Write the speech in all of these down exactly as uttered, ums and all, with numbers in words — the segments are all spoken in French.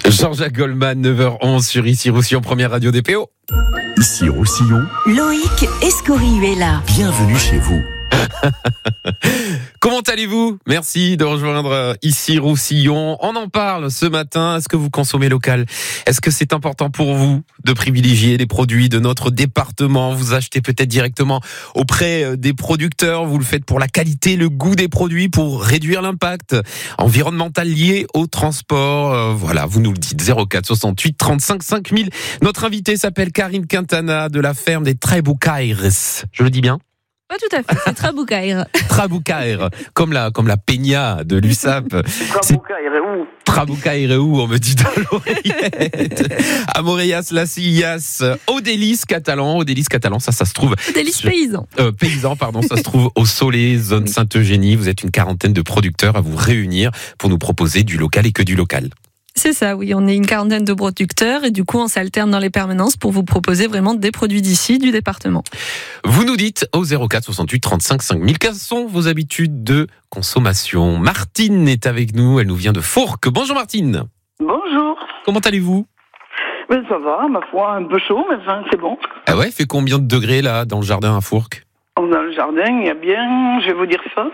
Jean-Jacques Goldman, neuf heures onze sur Ici Roussillon, première radio des P O. Ici Roussillon, Loïc Escorihuela. bienvenue chez vous. Comment allez-vous ? Merci de rejoindre Ici Roussillon. On en parle ce matin. Est-ce que vous consommez local ? Est-ce que c'est important pour vous de privilégier les produits de notre département ? Vous achetez peut-être directement auprès des producteurs. Vous le faites pour la qualité, le goût des produits, pour réduire l'impact environnemental lié au transport. Euh, voilà, vous nous le dites. zéro quatre soixante-huit trente-cinq cinq mille. Notre invitée s'appelle Karine Quintana de la ferme des Trabucaires. Je le dis bien ? Pas tout à fait, c'est Trabucaire. Trabucaire, comme la, comme la peña de l'U S A P. Trabucaire où Trabucaire où, on me dit dans l'oreillette. Amoreiras, Las Illas, Odélis catalan. Odélis catalan, ça, ça se trouve. Délice paysan. Euh, paysan, pardon, ça se trouve au Soleil, zone Sainte-Eugénie. Vous êtes une quarantaine de producteurs à vous réunir pour nous proposer du local et que du local. C'est ça, oui. On est une quarantaine de producteurs et du coup, on s'alterne dans les permanences pour vous proposer vraiment des produits d'ici, du département. Vous nous dites au zéro quatre soixante-huit trente-cinq cinq mille quelles sont vos habitudes de consommation. Martine est avec nous, elle nous vient de Fourques. Bonjour Martine. Bonjour. Comment allez-vous ? Ben, ça va, ma foi, un peu chaud, mais enfin, c'est bon. Ah ouais, fait combien de degrés là dans le jardin à Fourques ? Dans le jardin, il y a bien, je vais vous dire ça.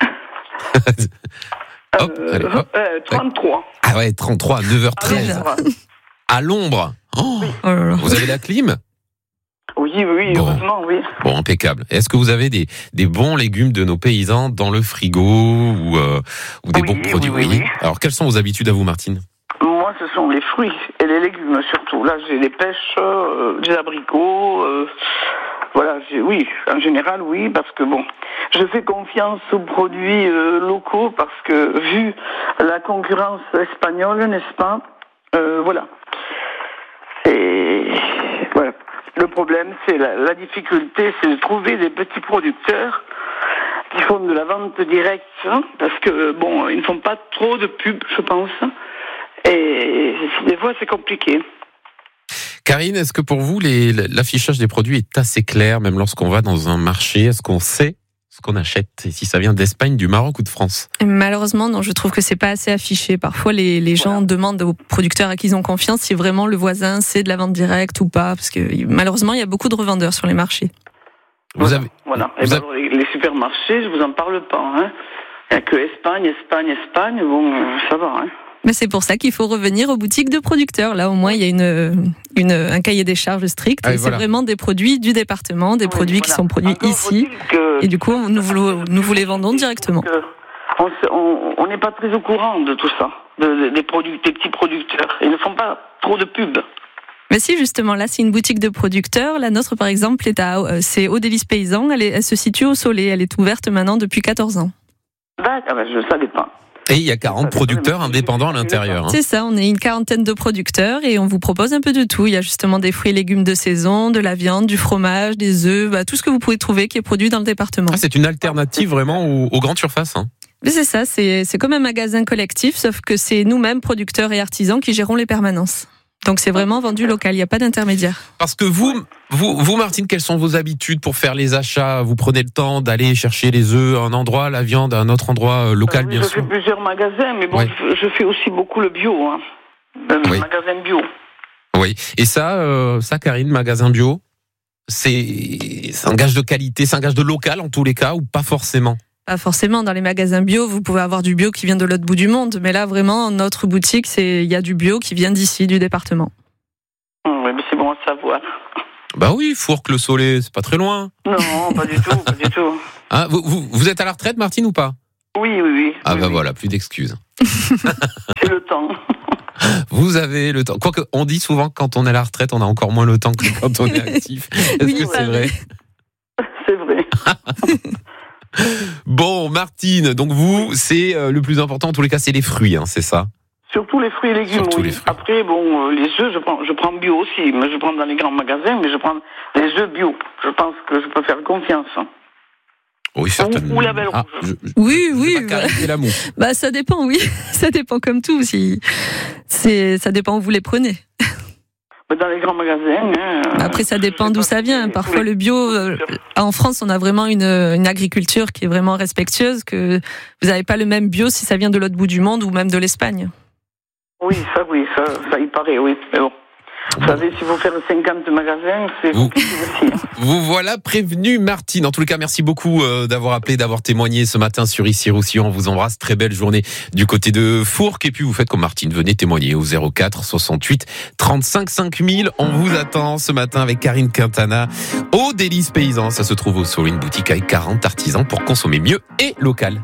Hop, euh, allez, hop. euh, trente-trois. Ah ouais, trente-trois, neuf heures treize. À l'ombre. Oh, Oh là là. vous avez la clim ? Oui, oui, oui, Bon. heureusement, oui. Bon, impeccable. Est-ce que vous avez des, des bons légumes de nos paysans dans le frigo ou, euh, ou des Oui, bons produits ? oui, oui, oui. Alors, quelles sont vos habitudes à vous, Martine ? Moi, ce sont les fruits et les légumes, surtout. Là, j'ai des pêches, euh, des abricots. Euh, voilà, j'ai, oui, en général, oui, parce que bon, je fais confiance aux produits euh, locaux parce que, vu la concurrence espagnole, n'est-ce pas, euh, voilà. Et voilà. Le problème, c'est la, la difficulté, c'est de trouver des petits producteurs qui font de la vente directe, hein, parce que, bon, ils ne font pas trop de pub, je pense. Et des fois, c'est compliqué. Karine, est-ce que pour vous, les, l'affichage des produits est assez clair, même lorsqu'on va dans un marché ? Est-ce qu'on sait ce qu'on achète et si ça vient d'Espagne, du Maroc ou de France ? Et malheureusement, non, je trouve que c'est pas assez affiché. Parfois, les, les gens Voilà. demandent aux producteurs à qui ils ont confiance si vraiment le voisin c'est de la vente directe ou pas, parce que malheureusement, il y a beaucoup de revendeurs sur les marchés. Vous voilà. avez, Voilà. vous Et avez- ben, les- les supermarchés, je vous en parle pas. Hein. Il n'y a que Espagne, Espagne, Espagne. Bon, euh, ça va. Hein. Mais c'est pour ça qu'il faut revenir aux boutiques de producteurs. Là, au moins, il y a une, une, un cahier des charges strict. Ah, et et voilà. C'est vraiment des produits du département, des Oui, produits qui voilà. sont produits Encore ici. faut-il que- Et du coup, nous vous, nous vous les vendons directement. que on se- on- on n'est pas très au courant de tout ça, de- de- des, produits, des petits producteurs. Ils ne font pas trop de pub. Mais si, justement, là, c'est une boutique de producteurs. La nôtre, par exemple, est à, euh, c'est Odélis Paysan. Elle, est, elle se situe au Soleil. Elle est ouverte maintenant depuis quatorze ans. D'accord, ben, je ne savais pas. Et il y a quarante producteurs indépendants à l'intérieur. Hein. C'est ça, on est une quarantaine de producteurs et on vous propose un peu de tout. Il y a justement des fruits et légumes de saison, de la viande, du fromage, des œufs, bah, tout ce que vous pouvez trouver qui est produit dans le département. Ah, c'est une alternative vraiment aux, aux grandes surfaces. Hein. Mais c'est ça, c'est, c'est comme un magasin collectif, sauf que c'est nous-mêmes, producteurs et artisans, qui gérons les permanences. Donc c'est vraiment vendu local, il n'y a pas d'intermédiaire. Parce que vous, vous, vous, Martine, quelles sont vos habitudes pour faire les achats ? Vous prenez le temps d'aller chercher les œufs à un endroit, la viande à un autre endroit euh, local, Euh, oui, bien je sûr. fais plusieurs magasins, mais bon, Ouais. je, je fais aussi beaucoup le bio. Hein. Le Oui. magasin bio. Oui. Et ça, euh, ça, Karine, magasin bio, c'est, c'est un gage de qualité, c'est un gage de local en tous les cas, ou pas forcément ? Pas forcément, dans les magasins bio, vous pouvez avoir du bio qui vient de l'autre bout du monde, mais là vraiment, notre boutique, c'est, il y a du bio qui vient d'ici, du département. Oui, mais c'est bon à savoir. Bah oui, Fourques, le Soleil, c'est pas très loin. Non, pas du tout, pas du tout. Hein, vous, vous, vous êtes à la retraite, Martine, ou pas ? Oui, oui, oui. Ah oui, bah oui. voilà, plus d'excuses. C'est le temps. Vous avez le temps. Quoique, on dit souvent que quand on est à la retraite, on a encore moins le temps que quand on est actif. Est-ce Oui, que c'est ouais. vrai ? C'est vrai. Bon, Martine, donc vous, c'est euh, le plus important, en tous les cas, c'est les fruits, hein, c'est ça ? Surtout les fruits et légumes, Surtout oui. les fruits. Après, bon, euh, les œufs, je prends, je prends bio aussi. Mais je prends dans les grands magasins, mais je prends les œufs bio. Je pense que je peux faire confiance. Oui, certainement. ou la belle Ah, rouge. je- je- Oui, je oui. sais pas clarifier l'amour. Bah ça dépend, oui. Ça dépend comme tout. Si c'est, ça dépend où vous les prenez. Mais dans les grands magasins. Hein, Après, ça dépend je sais d'où pas ça si vient. c'est- Parfois, oui. le bio, euh, en France, on a vraiment une, une agriculture qui est vraiment respectueuse, que vous n'avez pas le même bio si ça vient de l'autre bout du monde ou même de l'Espagne. Oui, ça, oui, ça, ça y paraît, oui. Mais bon. Vous savez, s'il faut faire cinquante magasins, c'est Vous, compliqué aussi. vous voilà prévenu, Martine. En tout cas, merci beaucoup euh, d'avoir appelé, d'avoir témoigné ce matin sur Ici Roussillon. On vous embrasse. Très belle journée du côté de Fourques. Et puis, vous faites comme Martine. Venez témoigner au zéro quatre soixante-huit trente-cinq cinq mille. On vous attend ce matin avec Karine Quintana au Délices Paysans. Ça se trouve au Soul, une boutique avec quarante artisans pour consommer mieux et local.